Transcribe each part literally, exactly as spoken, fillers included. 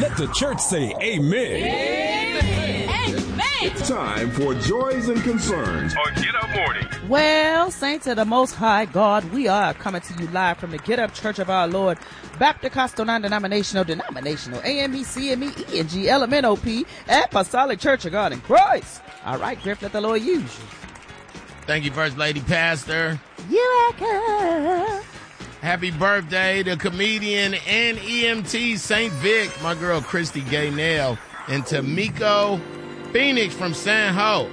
Let the church say amen. Amen. Amen. It's time for Joys and Concerns on Get Up Morning. Well, saints of the Most High God, we are coming to you live from the Get Up Church of Our Lord, Baptist Costal Non-Denominational, Denominational, A M E, C M E, E N G, L M N O P, Apostolic Church of God in Christ. All right, Griff, let the Lord use you. Thank you, First Lady Pastor. You're welcome. Happy birthday to comedian and E M T Saint Vic, my girl Christy Gaynell, and to Miko Phoenix from San Ho.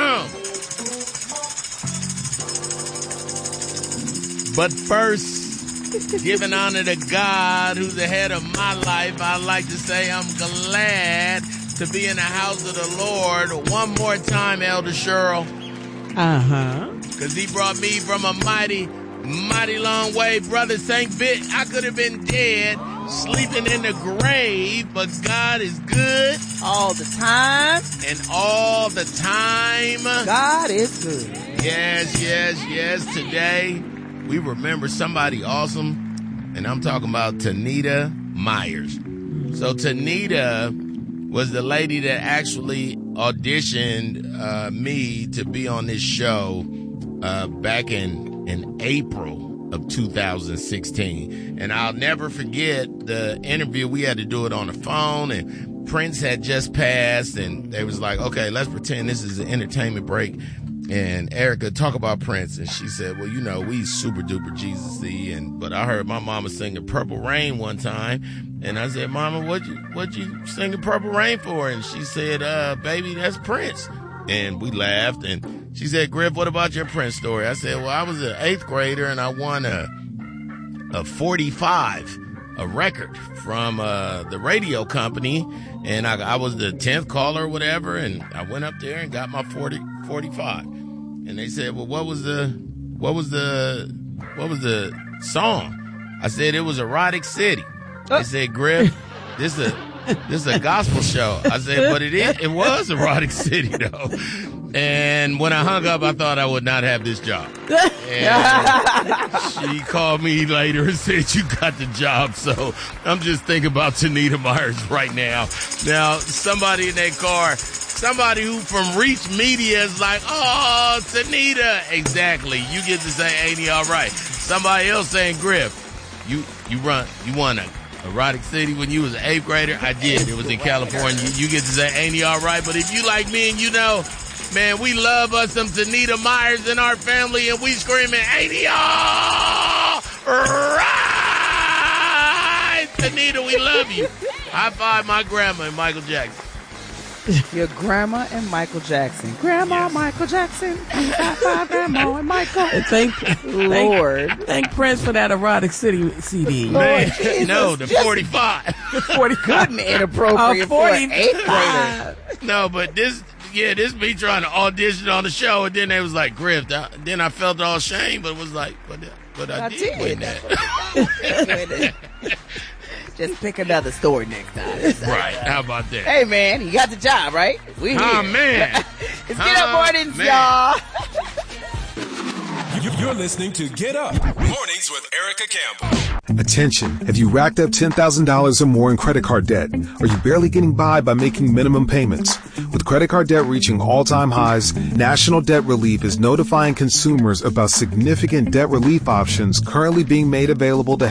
But first, giving honor to God, who's the head of my life, I'd like to say I'm glad to be in the house of the Lord one more time, Elder Cheryl. Uh-huh. Because he brought me from a mighty, mighty long way. Brother Saint Vic, I could have been dead, sleeping in the grave, but God is good. All the time. And all the time. God is good. Yes, yes, yes. Today, we remember somebody awesome, and I'm talking about Tanita Myers. So Tanita was the lady that actually auditioned uh, me to be on this show uh, back in, in April of two thousand sixteen. And I'll never forget the interview. We had to do it on the phone, and Prince had just passed, and they was like, okay, let's pretend this is an entertainment break. And Erica, talk about Prince. And she said, well, you know, we super duper Jesus-y. And, but I heard my mama singing Purple Rain one time. And I said, Mama, what'd you, what'd you singing Purple Rain for? And she said, uh, baby, that's Prince. And we laughed. And she said, Griff, what about your Prince story? I said, well, I was an eighth grader and I won a, a forty-five, a record from, uh, the radio company. And I, I was the tenth caller or whatever. And I went up there and got my forty, forty-five. And they said, well, what was the, what was the, what was the song? I said, it was Erotic City. They said, Griff, this is a, this is a gospel show. I said, but it is, it was Erotic City though. And when I hung up, I thought I would not have this job. And she called me later and said, you got the job. So I'm just thinking about Tanita Myers right now. Now, somebody in that car, somebody who from Reach Media is like, oh, Tanita. Exactly. You get to say, ain't he all right? Somebody else saying, Griff, you, you run, you won a Erotic City when you was an eighth grader. I did. It was in California. You get to say, ain't he all right? But if you like me and you know, man, we love us some Tanita Myers in our family, and we screaming, ain't he all right? Tanita, we love you. High five my grandma and Michael Jackson. Your grandma and Michael Jackson. Grandma, yes. Michael Jackson. High five grandma and Michael. Thank, Lord. Thank, thank Prince for that Erotic City C D. Man, no, the forty-five. The forty good and inappropriate for an eighth grader. No, but this, yeah, this me trying to audition on the show, and then they was like, Griff. Then I felt all shame, but it was like, but, but I, I did, did win that. Just pick another story next time. Right. How about that? Hey, man, you got the job, right? We here. Oh, man. It's Get Up Mornings, y'all. You're listening to Get Up Mornings with Erica Campbell. Attention. Have you racked up ten thousand dollars or more in credit card debt? Are you barely getting by by making minimum payments? With credit card debt reaching all-time highs, National Debt Relief is notifying consumers about significant debt relief options currently being made available to